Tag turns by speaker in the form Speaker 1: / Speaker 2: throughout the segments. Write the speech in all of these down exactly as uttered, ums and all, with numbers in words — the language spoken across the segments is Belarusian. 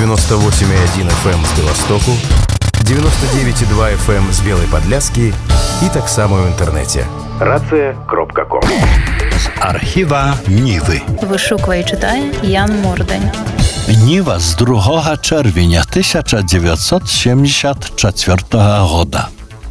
Speaker 1: девяносто восемь и один эф эм з Беластоку, девяносто девять и два эф эм з Белой Подляски і таксама ў інтэрнэце. рацыя кропка ком.
Speaker 2: З архіва Нівы.
Speaker 3: Вышуквае і чытае Ян Мордань.
Speaker 2: Ніва з другога чэрвеня тысяча дзевяцьсот сямдзесят чацвёртага года.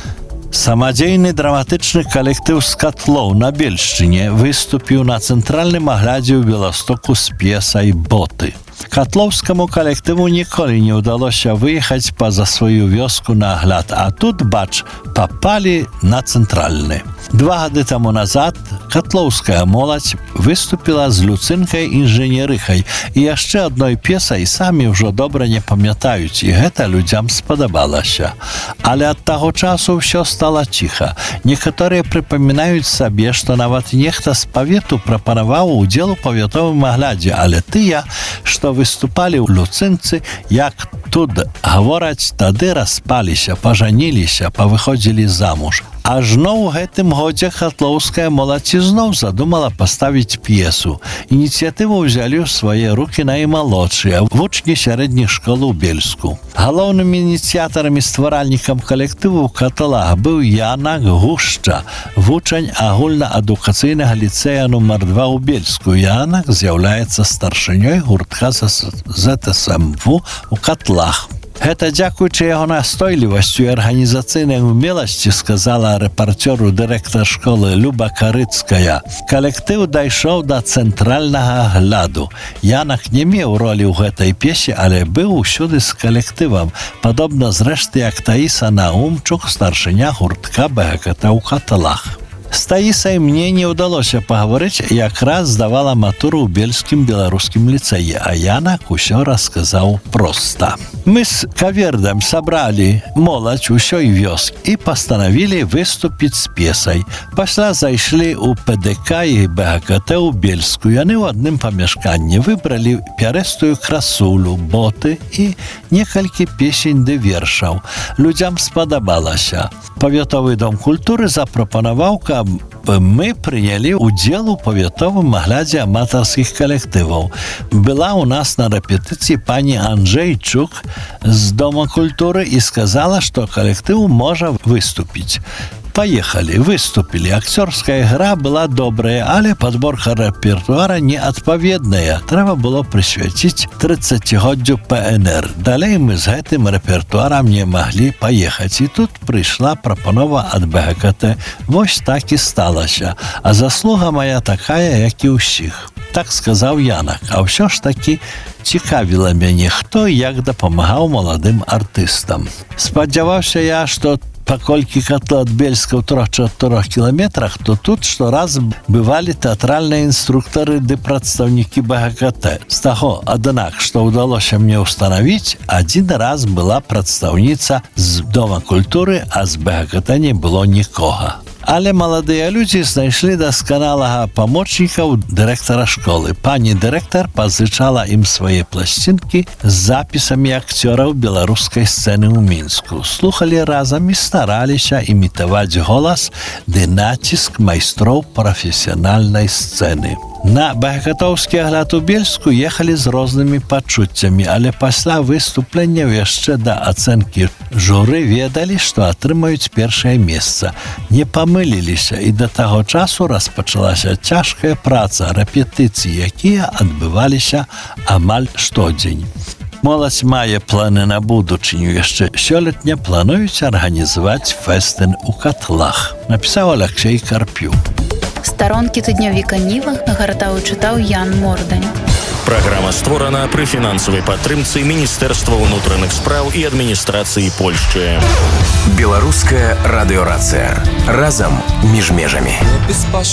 Speaker 2: Самадзейны драматычны калектыў з Катлоў на Бельшчыне выступіў на цэнтральным аглядзе ў Беластоку з п'есай «Боты». Катлоўскаму калектыву ніколі не ўдалося выехаць па-за сваю вёску на агляд, а тут, бач, папалі на цэнтральны. Два гады таму назад катлоўская моладзь выступіла з Люцынкай інжынерыхай і яшчэ адной п'есай самі ўжо добра не памятаюць, і гэта людзям спадабалася. Але ад таго часу ўсё стала ціха. Некаторыя прыпамінаюць сабе, што нават нехта з павету прапанаваў удзел у паветовым аглядзе, але тыя, што выступалі ў Люцынцы, як тут гавораць, тады распаліся, пажаніліся, павыходзілі замуж. Ажно ў гэтым годзе катлоўская моладзь ізноў задумала паставіць п'есу. Ініцыятыву ўзялі ў свае рукі наймалодшыя, вучні сярэдніх школ у Бельску. Галоўным ініцыятарам і стваральнікам калектыву ў Каталах быў Янак Гушча, вучань агульнаадукацыйнага ліцэя нумар два ў Бельску. Янак з'яўляецца старшынёй гуртка зет эс эм вэ ў Катлах. Гэта дзякуючы яго настойлівасцю і арганізацыйнай умеласці, сказала рэпарцёру дырэктар школы Люба Карыцкая. Калектыў дайшоў да цэнтральнага агляду. Янак не меў ролі ў гэтай п'есе, але быў усюды з калектывам, падобна зрэшты як Таіса Наумчук, старшыня гуртка бэ гэ ка тэ ў Каталах. З Таісай мне не ўдалося пагаварыць, якраз здавала матуру ў Бельскім беларускім ліцэі, а Янак усё расказаў проста. Мы з Кавердам сабралі моладзь усёй вёскі і пастанавілі выступіць з п'есай. Пасля зайшлі ў пэ дэ ка і бэ гэ ка тэ ў Бельску. Яны ў адным памяшканні выбралі пярэстую красулю, боты і некалькі песень ды вершаў. Людзям спадабалася. Павятовы дом культуры запрапанаваў, каб мы прынялі ўдзел у павятовым аглядзе аматарскіх калектываў. Была ў нас на рэпетыцыі пані Анджэйчук з Дома культуры і сказала, што калектыў можа выступіць. Паехалі, выступілі. Акцёрская гра была добрая, але падборка рэпертуара неадпаведная. Трэба было прысвяціць трыццацігоддзю пэ эн эр. Далей мы з гэтым рэпертуарам не маглі паехаць. І тут прыйшла прапанова ад бэ гэ ка тэ. Вось так і сталася. А заслуга мая такая, як і ўсіх. Так сказаў Янак. А ўсё ж такі цікавіла мяне, хто і як дапамагаў маладым артыстам. Спадзяваўся я, што паколькі Катлы ад Бельска ў трох-чатырох кіламетрах, то тут штораз бывалі тэатральныя інструктары ды прадстаўнікі бэ гэ ка тэ. З таго, аднак, што ўдалося мне ўстанавіць, адзін раз была прадстаўніца з Дома культуры, а з бэ гэ ка тэ не было нікога. Але маладыя людзі знайшлі дасканалага памочніка ў дырэктара школы. Пані дырэктар пазычала ім свае пласцінкі з запісамі акцёраў беларускай сцэны ў Мінску. Слухалі разам і стараліся імітаваць голас ды націск майстроў прафесіянальнай сцэны. На бэкатоўскі агляд у Бельску ехалі з рознымі пачуццямі, але пасля выступленняў яшчэ да ацэнкі журы ведалі, што атрымаюць першае месца. Не памыліліся, і да таго часу распачалася цяжкая праца, рэпетыцыі, якія адбываліся амаль штодзень. Моладзь мае планы на будучыню. Яшчэ сёлетня плануюць арганізаваць фэстын у Катлах, напісаў Аляксей Карпюк.
Speaker 3: Старонкі тыднёвіка Ніва нагартаў і чытаў Ян Мордань.
Speaker 4: Праграма створана пры фінансавай падтрымцы Міністэрства ўнутраных спраў і адміністрацыі Польшчы.
Speaker 1: Беларуская радыёрацыя. Разам між межамі.